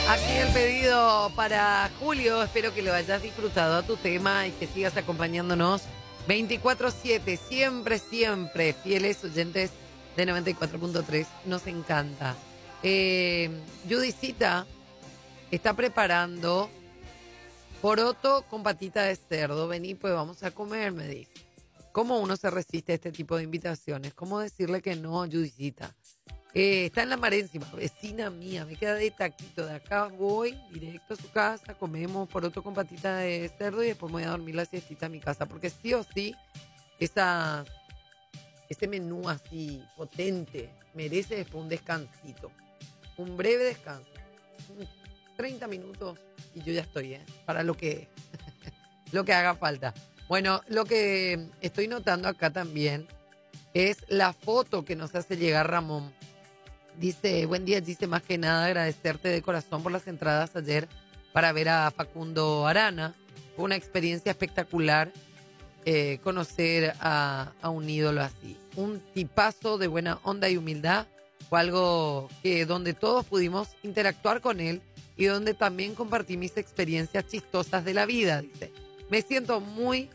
Aquí el pedido para Julio. Espero que lo hayas disfrutado a tu tema y que sigas acompañándonos 24/7. Siempre, siempre. Fieles oyentes de 94.3. Nos encanta. Judicita está preparando poroto con patita de cerdo. Vení, pues vamos a comer, me dice. ¿Cómo uno se resiste a este tipo de invitaciones? ¿Cómo decirle que no, Judicita? Está en la Marénsima, vecina mía, me queda de taquito. De acá voy directo a su casa, comemos poroto con patita de cerdo y después me voy a dormir la siestita a mi casa. Porque sí o sí, ese menú así potente merece después un descansito. Un breve descanso. 30 minutos y yo ya estoy, para lo que haga falta. Bueno, lo que estoy notando acá también es la foto que nos hace llegar Ramón. Dice, buen día, dice, más que nada agradecerte de corazón por las entradas ayer para ver a Facundo Arana. Fue una experiencia espectacular conocer a un ídolo así. Un tipazo de buena onda y humildad. Fue algo que donde todos pudimos interactuar con él y donde también compartí mis experiencias chistosas de la vida, dice. Me siento muy,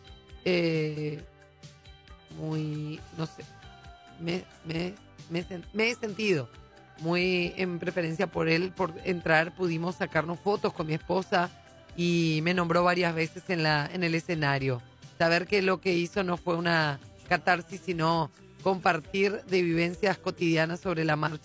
no sé, me he sentido muy en preferencia por él, por entrar, pudimos sacarnos fotos con mi esposa y me nombró varias veces en el escenario. Saber que lo que hizo no fue una catarsis, sino compartir de vivencias cotidianas sobre la marcha